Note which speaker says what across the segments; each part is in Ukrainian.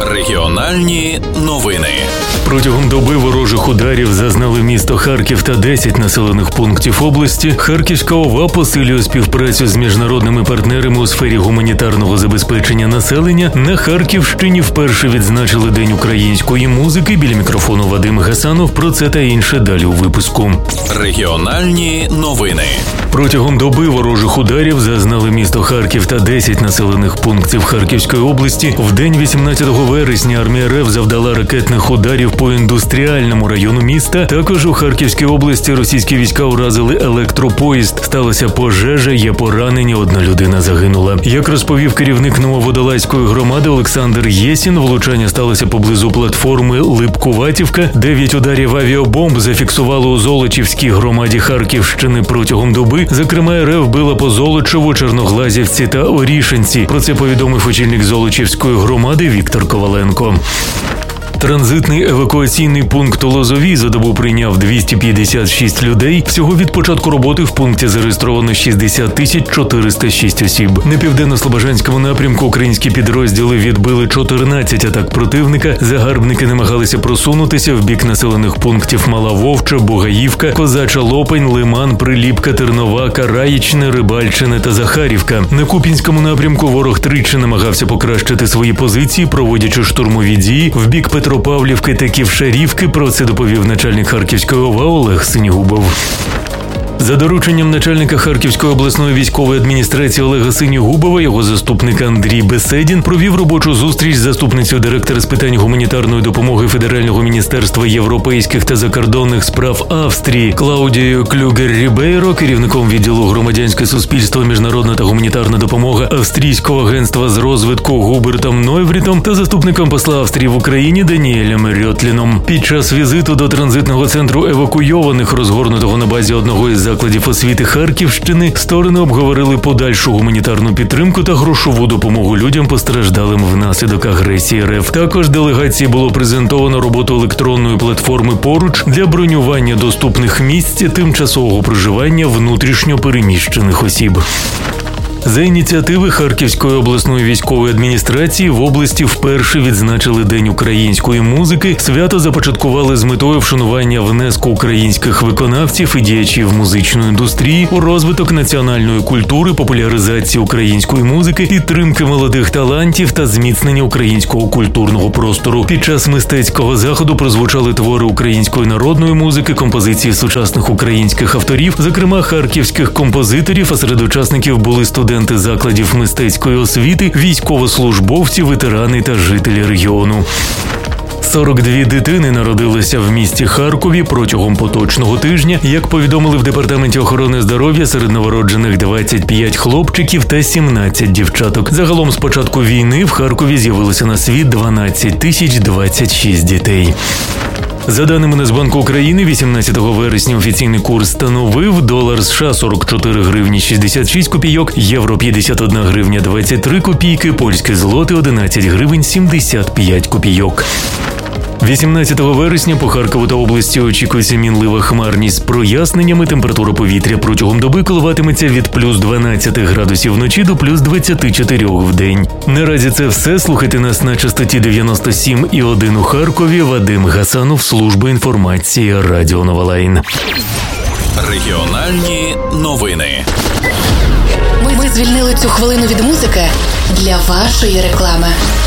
Speaker 1: Регіональні новини.
Speaker 2: Протягом доби ворожих ударів зазнали місто Харків та 10 населених пунктів області. Харківська ОВА посилює співпрацю з міжнародними партнерами у сфері гуманітарного забезпечення населення. На Харківщині вперше відзначили День української музики. Біля мікрофону Вадим Гасанов. Про це та інше далі у випуску.
Speaker 1: Регіональні новини.
Speaker 2: Протягом доби ворожих ударів зазнали місто Харків та 10 населених пунктів Харківської області. В день 18 вересня армія РФ завдала ракетних ударів по індустріальному району міста. Також у Харківській області російські війська уразили електропоїзд. Сталася пожежа, є поранені, одна людина загинула. Як розповів керівник Нововодолазької громади Олександр Єсін, влучання сталося поблизу платформи Липкуватівка. 9 ударів авіабомб зафіксували у Золочівській громаді Харківщини протягом доби. Зокрема, РФ била по Золочеву, Чорноглазівці та Орішинці. Про це повідомив очільник Золочівської громади Віктор Коваленко. Транзитний евакуаційний пункт у Лозовій за добу прийняв 256 людей. Всього від початку роботи в пункті зареєстровано 60 406 осіб. На південно-слобожанському напрямку українські підрозділи відбили 14 атак противника. Загарбники намагалися просунутися в бік населених пунктів Мала Вовча, Бугаївка, Козача Лопань, Лиман, Приліпка, Тернова, Караїчне, Рибальчине та Захарівка. На Куп'янському напрямку ворог тричі намагався покращити свої позиції, проводячи штурмові дії в бік Петропавлівки та Ківшарівки. Про це доповів начальник Харківської ОВА Олег Синігубов. За дорученням начальника Харківської обласної військової адміністрації Олега Синігубова, його заступник Андрій Беседін провів робочу зустріч з заступницею директора з питань гуманітарної допомоги Федерального міністерства європейських та закордонних справ Австрії Клаудією Клюгер-Рібейро, керівником відділу громадянське суспільство, міжнародна та гуманітарна допомога Австрійського агентства з розвитку Губертом Нойврітом та заступником посла Австрії в Україні Даніелем Рьотліном. Під час візиту до транзитного центру евакуйованих, розгорнутого на базі одного із закладів освіти Харківщини, сторони обговорили подальшу гуманітарну підтримку та грошову допомогу людям, постраждалим внаслідок агресії РФ. Також делегації було презентовано роботу електронної платформи «Поруч» для бронювання доступних місць тимчасового проживання внутрішньо переміщених осіб. За ініціативи Харківської обласної військової адміністрації в області вперше відзначили День української музики. Свято започаткували з метою вшанування внеску українських виконавців і діячів музичної індустрії у розвиток національної культури, популяризації української музики, підтримки молодих талантів та зміцнення українського культурного простору. Під час мистецького заходу прозвучали твори української народної музики, композиції сучасних українських авторів, зокрема харківських композиторів, а серед учасників були студенти закладів мистецької освіти, військовослужбовці, ветерани та жителі регіону. 42 дитини народилися в місті Харкові протягом поточного тижня. Як повідомили в Департаменті охорони здоров'я, серед новороджених 25 хлопчиків та 17 дівчаток. Загалом з початку війни в Харкові з'явилося на світ 12 026 дітей. За даними Нацбанку України, 18 вересня офіційний курс становив долар США 44 гривні 66 копійок, євро 51 гривня 23 копійки, польські злоти 11 гривень 75 копійок. 18 вересня по Харкову та області очікується мінлива хмарність з проясненнями. Температура повітря протягом доби коливатиметься від плюс 12 градусів вночі до плюс 24 в день. Наразі це все. Слухайте нас на частоті 97,1 у Харкові. Вадим Гасанов, служба інформації Радіо Новолайн.
Speaker 1: Регіональні новини.
Speaker 3: Ми звільнили цю хвилину від музики для вашої реклами.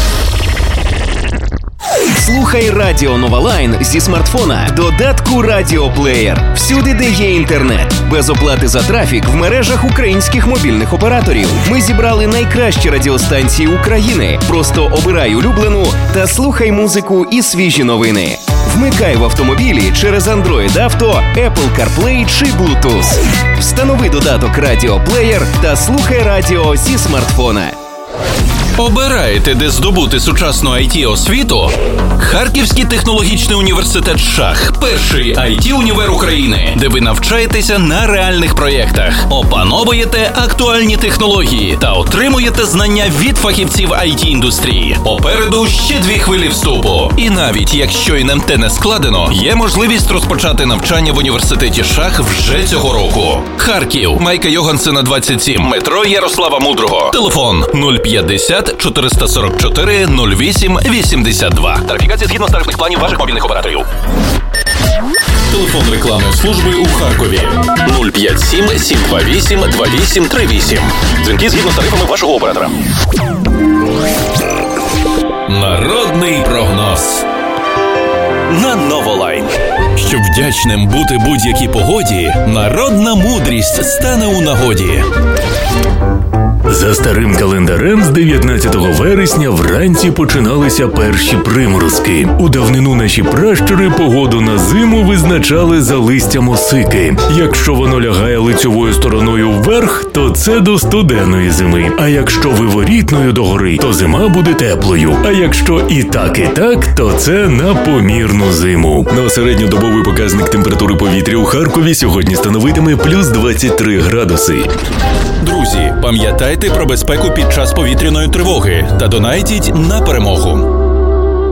Speaker 4: Слухай Радіо Новолайн зі смартфона, додатку Радіоплеєр. Всюди, де є інтернет. Без оплати за трафік в мережах українських мобільних операторів. Ми зібрали найкращі радіостанції України. Просто обирай улюблену та слухай музику і свіжі новини. Вмикай в автомобілі через Android Auto, Apple CarPlay чи Bluetooth. Встанови додаток Радіоплеєр та слухай радіо зі смартфона.
Speaker 1: Обираєте, де здобути сучасну IT-освіту? Харківський технологічний університет «Шах» – перший IT-універ України, де ви навчаєтеся на реальних проєктах, опановуєте актуальні технології та отримуєте знання від фахівців IT-індустрії. Попереду ще 2 хвилі вступу. І навіть якщо НМТ не складено, є можливість розпочати навчання в університеті «Шах» вже цього року. Харків, Майка Йогансена, 27, метро Ярослава Мудрого. Телефон 050 Приват 444 08 82. Тарифікація згідно з тарифних планів ваших мобільних операторів. Телефон рекламної служби у Харкові 057 728 2838. Дзвінки згідно з тарифами вашого оператора. Народний прогноз на Новолайн. Щоб вдячним бути будь-якій погоді, народна мудрість стане у нагоді.
Speaker 2: За старим календарем з 19 вересня вранці починалися перші приморозки. У давнину наші пращури погоду на зиму визначали за листям осики. Якщо воно лягає лицьовою стороною вверх, то це до студеної зими. А якщо виворітною догори, то зима буде теплою. А якщо і так, то це на помірну зиму. Ну а середньодобовий показник температури повітря у Харкові сьогодні становитиме плюс 23 градуси.
Speaker 1: Друзі, пам'ятайте про безпеку під час повітряної тривоги та донайтіть на перемогу.